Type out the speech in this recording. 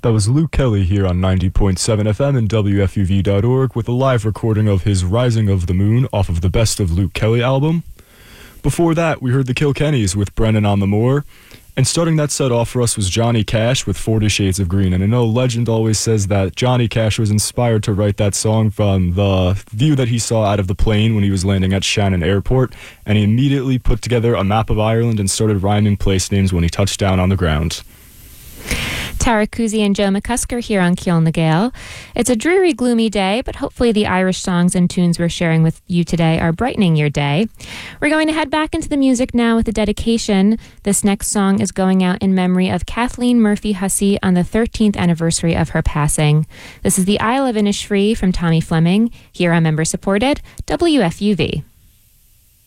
That was Luke Kelly here on 90.7 FM and WFUV.org with a live recording of his Rising of the Moon off of the Best of Luke Kelly album. Before that, we heard the Kilkennys with Brennan on the Moor. And starting that set off for us was Johnny Cash with 40 Shades of Green. And I know legend always says that Johnny Cash was inspired to write that song from the view that he saw out of the plane when he was landing at Shannon Airport. And he immediately put together a map of Ireland and started rhyming place names when he touched down on the ground. Tara Kuzi and Joe McCusker here on Keelan the Gale. It's a dreary, gloomy day, but hopefully the Irish songs and tunes we're sharing with you today are brightening your day. We're going to head back into the music now with a dedication. This next song is going out in memory of Kathleen Murphy Hussey on the 13th anniversary of her passing. This is The Isle of Innisfree from Tommy Fleming, here on member-supported WFUV.